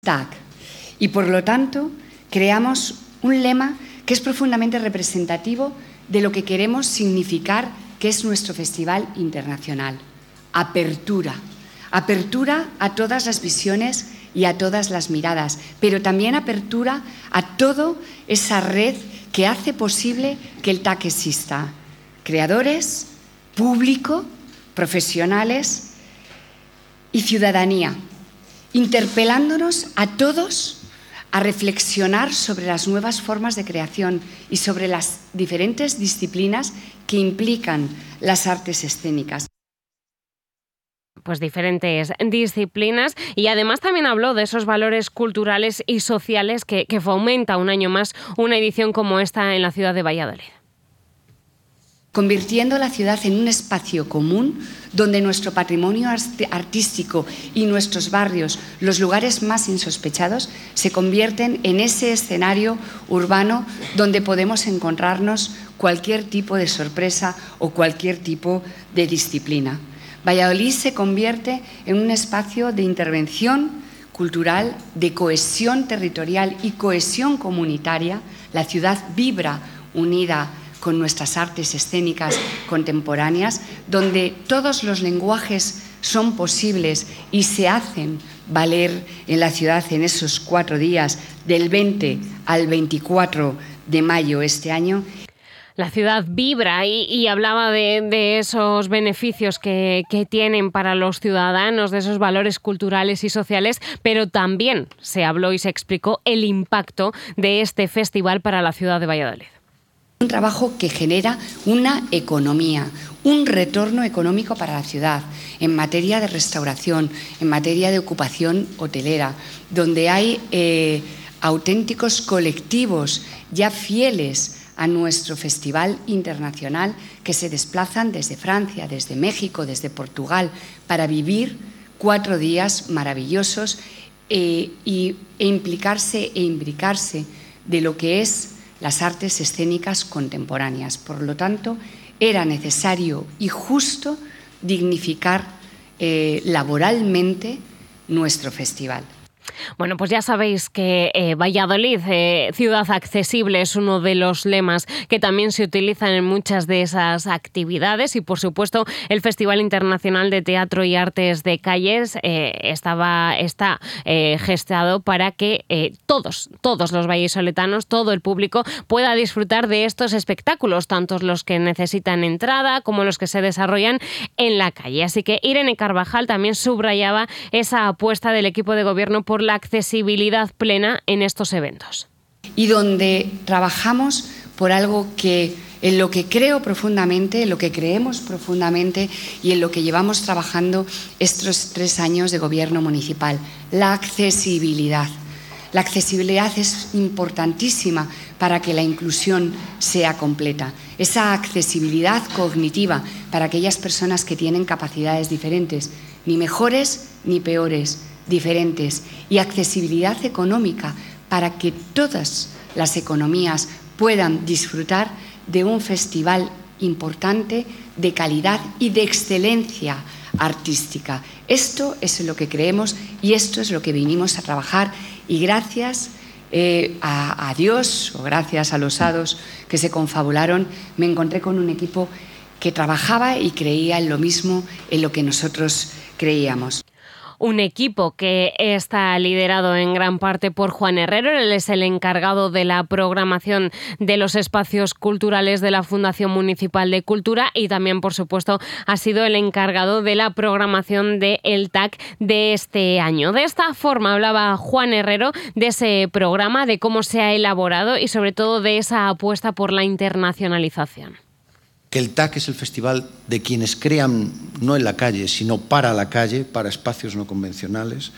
TAC. Y por lo tanto, creamos un lema que es profundamente representativo de lo que queremos significar que es nuestro festival internacional. Apertura. Apertura a todas las visiones y a todas las miradas, pero también apertura a toda esa red que hace posible que el TAC exista. Creadores, público, profesionales y ciudadanía, interpelándonos a todos a reflexionar sobre las nuevas formas de creación y sobre las diferentes disciplinas que implican las artes escénicas. Pues diferentes disciplinas, y además también habló de esos valores culturales y sociales que fomenta un año más una edición como esta en la ciudad de Valladolid. Convirtiendo la ciudad en un espacio común donde nuestro patrimonio artístico y nuestros barrios, los lugares más insospechados, se convierten en ese escenario urbano donde podemos encontrarnos cualquier tipo de sorpresa o cualquier tipo de disciplina. Valladolid se convierte en un espacio de intervención cultural, de cohesión territorial y cohesión comunitaria. La ciudad vibra unida con nuestras artes escénicas contemporáneas, donde todos los lenguajes son posibles y se hacen valer en la ciudad en esos 4 días, del 20 al 24 de mayo este año. La ciudad vibra y hablaba de esos beneficios que tienen para los ciudadanos, de esos valores culturales y sociales, pero también se habló y se explicó el impacto de este festival para la ciudad de Valladolid. Un trabajo que genera una economía, un retorno económico para la ciudad en materia de restauración, en materia de ocupación hotelera, donde hay auténticos colectivos ya fieles a nuestro festival internacional que se desplazan desde Francia, desde México, desde Portugal, para vivir 4 días maravillosos e implicarse e imbricarse de lo que es las artes escénicas contemporáneas. Por lo tanto, era necesario y justo dignificar laboralmente nuestro festival. Bueno, pues ya sabéis que Valladolid, ciudad accesible, es uno de los lemas que también se utilizan en muchas de esas actividades, y por supuesto el Festival Internacional de Teatro y Artes de Calles está gestado para que todos los vallisoletanos, todo el público pueda disfrutar de estos espectáculos, tanto los que necesitan entrada como los que se desarrollan en la calle. Así que Irene Carvajal también subrayaba esa apuesta del equipo de gobierno por la accesibilidad plena en estos eventos. Y donde trabajamos por algo que en lo que creo profundamente, en lo que creemos profundamente y en lo que llevamos trabajando estos 3 años de gobierno municipal, la accesibilidad. La accesibilidad es importantísima para que la inclusión sea completa. Esa accesibilidad cognitiva para aquellas personas que tienen capacidades diferentes, ni mejores ni peores, diferentes, y accesibilidad económica para que todas las economías puedan disfrutar de un festival importante de calidad y de excelencia artística. Esto es en lo que creemos y esto es lo que vinimos a trabajar, y gracias a Dios o gracias a los hados que se confabularon, me encontré con un equipo que trabajaba y creía en lo mismo en lo que nosotros creíamos. Un equipo que está liderado en gran parte por Juan Herrero. Él es el encargado de la programación de los espacios culturales de la Fundación Municipal de Cultura, y también, por supuesto, ha sido el encargado de la programación del TAC de este año. De esta forma hablaba Juan Herrero de ese programa, de cómo se ha elaborado y sobre todo de esa apuesta por la internacionalización. Que el TAC es el festival de quienes crean no en la calle, sino para la calle, para espacios no convencionales.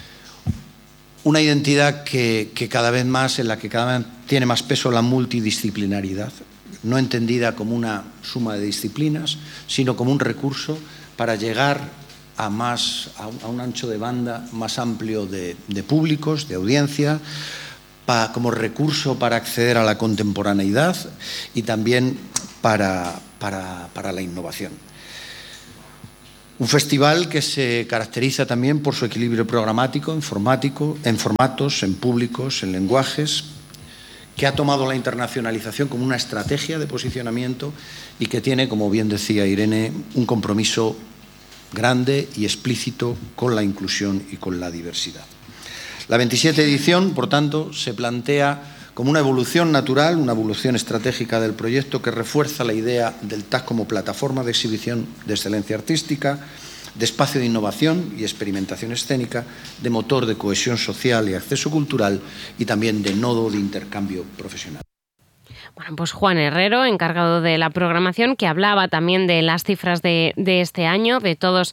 Una identidad que cada vez más, en la que cada vez tiene más peso la multidisciplinaridad, no entendida como una suma de disciplinas, sino como un recurso para llegar a un ancho de banda más amplio de públicos, de audiencia, como recurso para acceder a la contemporaneidad y también para la innovación. Un festival que se caracteriza también por su equilibrio programático, en formatos, en públicos, en lenguajes, que ha tomado la internacionalización como una estrategia de posicionamiento y que tiene, como bien decía Irene, un compromiso grande y explícito con la inclusión y con la diversidad. La 27ª edición, por tanto, se plantea como una evolución natural, una evolución estratégica del proyecto que refuerza la idea del TAC como plataforma de exhibición de excelencia artística, de espacio de innovación y experimentación escénica, de motor de cohesión social y acceso cultural y también de nodo de intercambio profesional. Bueno, pues Juan Herrero, encargado de la programación, que hablaba también de las cifras de este año, de todas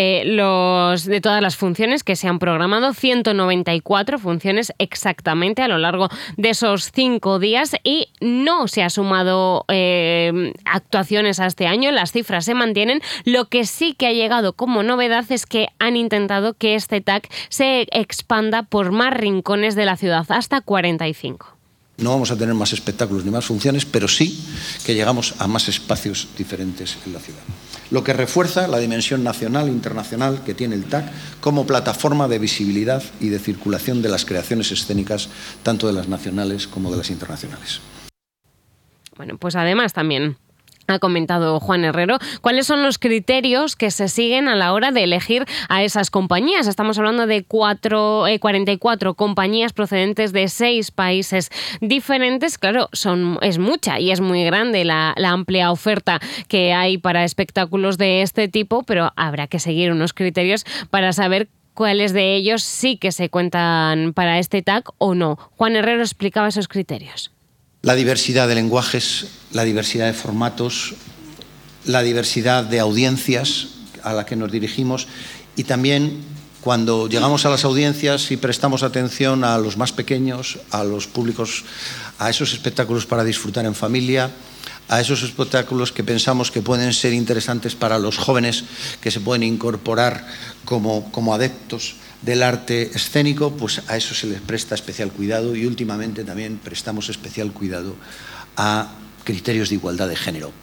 las funciones que se han programado, 194 funciones exactamente a lo largo de esos 5 días, y no se ha sumado actuaciones a este año, las cifras se mantienen. Lo que sí que ha llegado como novedad es que han intentado que este TAC se expanda por más rincones de la ciudad, hasta 45. No vamos a tener más espectáculos ni más funciones, pero sí que llegamos a más espacios diferentes en la ciudad. Lo que refuerza la dimensión nacional e internacional que tiene el TAC como plataforma de visibilidad y de circulación de las creaciones escénicas, tanto de las nacionales como de las internacionales. Bueno, pues además también ha comentado Juan Herrero cuáles son los criterios que se siguen a la hora de elegir a esas compañías. Estamos hablando de 44 compañías procedentes de 6 países diferentes. Claro, es mucha y es muy grande la amplia oferta que hay para espectáculos de este tipo, pero habrá que seguir unos criterios para saber cuáles de ellos sí que se cuentan para este TAC o no. Juan Herrero explicaba esos criterios. La diversidad de lenguajes, la diversidad de formatos, la diversidad de audiencias a la que nos dirigimos, y también cuando llegamos a las audiencias y prestamos atención a los más pequeños, a los públicos, a esos espectáculos para disfrutar en familia, a esos espectáculos que pensamos que pueden ser interesantes para los jóvenes que se pueden incorporar como adeptos del arte escénico, pues a eso se les presta especial cuidado, y últimamente también prestamos especial cuidado a criterios de igualdad de género.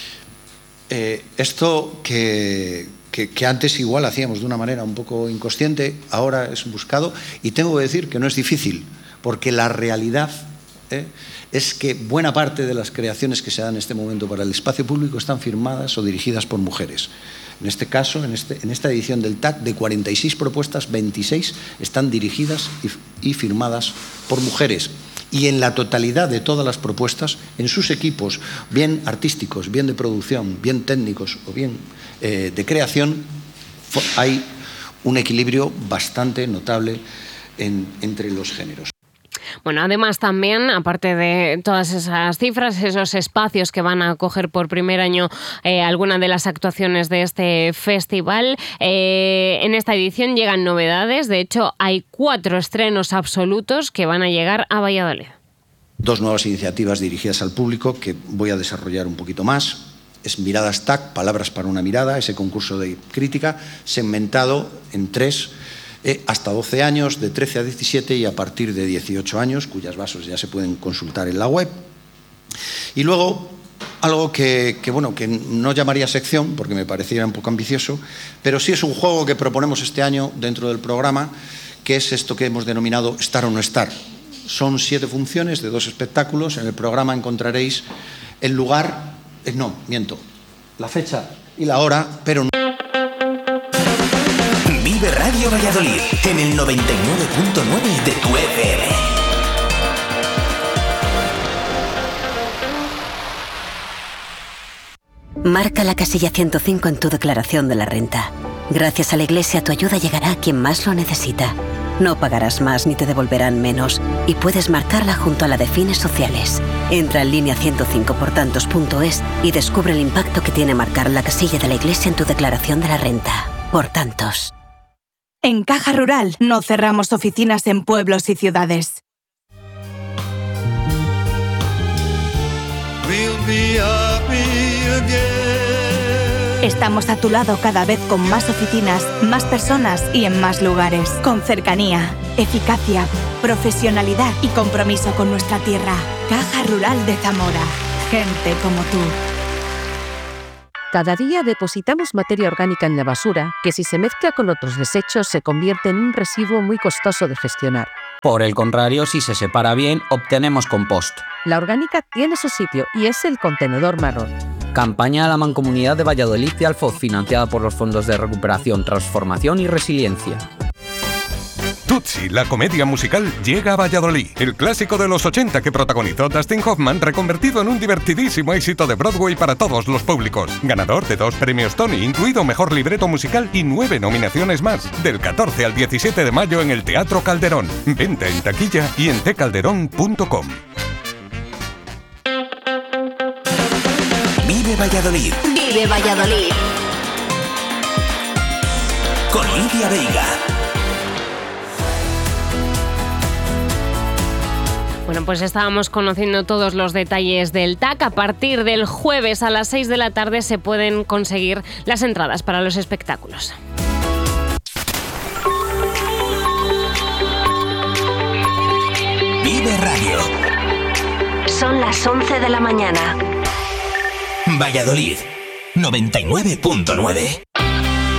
Esto que antes igual hacíamos de una manera un poco inconsciente, ahora es buscado, y tengo que decir que no es difícil, porque la realidad es que buena parte de las creaciones que se dan en este momento para el espacio público están firmadas o dirigidas por mujeres. En este caso, en esta edición del TAC, de 46 propuestas, 26 están dirigidas y firmadas por mujeres. Y en la totalidad de todas las propuestas, en sus equipos, bien artísticos, bien de producción, bien técnicos o bien de creación, hay un equilibrio bastante notable entre los géneros. Bueno, además también, aparte de todas esas cifras, esos espacios que van a acoger por primer año algunas de las actuaciones de este festival, en esta edición llegan novedades. De hecho, hay 4 estrenos absolutos que van a llegar a Valladolid. 2 nuevas iniciativas dirigidas al público que voy a desarrollar un poquito más. Es Miradas TAC, Palabras para una mirada, ese concurso de crítica segmentado en 3 hasta 12 años, de 13 a 17 y a partir de 18 años, cuyas bases ya se pueden consultar en la web. Y luego, algo que no llamaría sección, porque me parecía un poco ambicioso, pero sí es un juego que proponemos este año dentro del programa, que es esto que hemos denominado Estar o no estar. Son 7 funciones de 2 espectáculos. En el programa encontraréis el lugar, la fecha y la hora, pero no. Vive Radio Valladolid en el 99.9 de tu FM. Marca la casilla 105 en tu declaración de la renta. Gracias a la Iglesia, tu ayuda llegará a quien más lo necesita. No pagarás más ni te devolverán menos, y puedes marcarla junto a la de fines sociales. Entra en línea 105portantos.es y descubre el impacto que tiene marcar la casilla de la Iglesia en tu declaración de la renta. Por tantos. En Caja Rural no cerramos oficinas en pueblos y ciudades. Estamos a tu lado cada vez con más oficinas, más personas y en más lugares. Con cercanía, eficacia, profesionalidad y compromiso con nuestra tierra. Caja Rural de Zamora. Gente como tú. Cada día depositamos materia orgánica en la basura que, si se mezcla con otros desechos, se convierte en un residuo muy costoso de gestionar. Por el contrario, si se separa bien, obtenemos compost. La orgánica tiene su sitio y es el contenedor marrón. Campaña de la Mancomunidad de Valladolid y Alfoz, financiada por los Fondos de Recuperación, Transformación y Resiliencia. Tootsie, la comedia musical, llega a Valladolid. El clásico de los 80 que protagonizó Dustin Hoffman, reconvertido en un divertidísimo éxito de Broadway para todos los púbicos. Ganador de 2 premios Tony, incluido Mejor Libreto Musical y 9 nominaciones más. Del 14 al 17 de mayo en el Teatro Calderón. Venta en taquilla y en tcalderón.com. Vive Valladolid. Vive Valladolid. Con Lidia Veiga. Bueno, pues estábamos conociendo todos los detalles del TAC. A partir del jueves a las 6 de la tarde se pueden conseguir las entradas para los espectáculos. Vive Radio. Son las 11 de la mañana. Valladolid, 99.9.